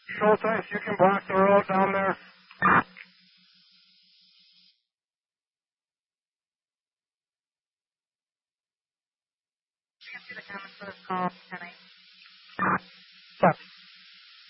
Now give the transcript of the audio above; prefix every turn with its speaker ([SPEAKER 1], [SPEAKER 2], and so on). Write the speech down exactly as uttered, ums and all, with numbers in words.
[SPEAKER 1] Schulteis, you can block the road down there.
[SPEAKER 2] See the comments for this call tonight.